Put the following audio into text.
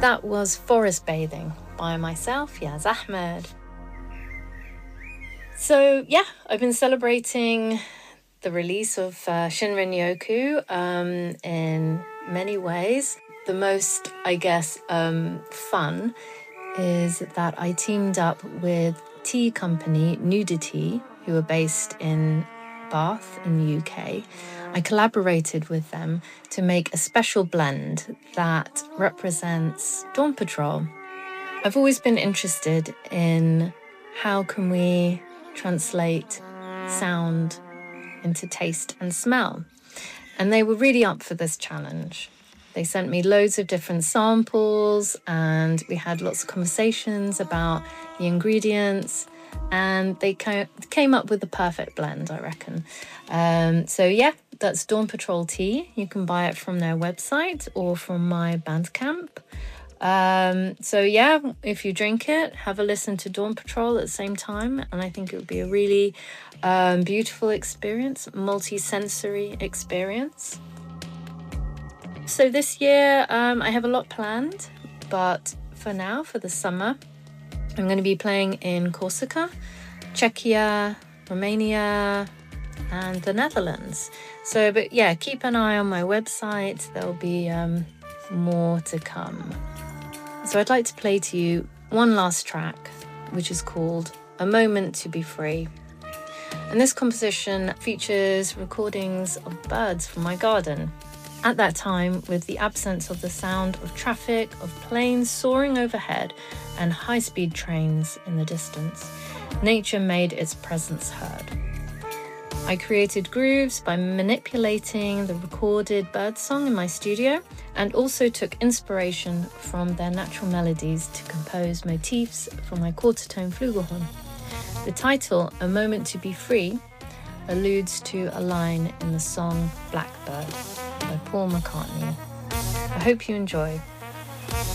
That was Forest Bathing by myself, Yaz Ahmed. So yeah, I've been celebrating the release of Shinrin Yoku in many ways. The most, I guess, fun is that I teamed up with tea company Nudity, who are based in Bath in the UK. I collaborated with them to make a special blend that represents Dawn Patrol. I've always been interested in how can we translate sound into taste and smell. And they were really up for this challenge. They sent me loads of different samples and we had lots of conversations about the ingredients, and they came up with the perfect blend, I reckon. So yeah, that's Dawn Patrol tea. You can buy it from their website or from my Bandcamp. So yeah, if you drink it, have a listen to Dawn Patrol at the same time, and I think it would be a really beautiful experience, multi-sensory experience. So this year I have a lot planned, but for now, for the summer, I'm going to be playing in Corsica, Czechia, Romania, and the Netherlands. So, but yeah, keep an eye on my website. There'll be more to come. So I'd like to play to you one last track, which is called A Moment to Be Free. And this composition features recordings of birds from my garden. At that time, with the absence of the sound of traffic, of planes soaring overhead and high-speed trains in the distance, nature made its presence heard. I created grooves by manipulating the recorded birdsong in my studio, and also took inspiration from their natural melodies to compose motifs for my quarter-tone flugelhorn. The title, A Moment to Be Free, alludes to a line in the song Blackbird by Paul McCartney. I hope you enjoy.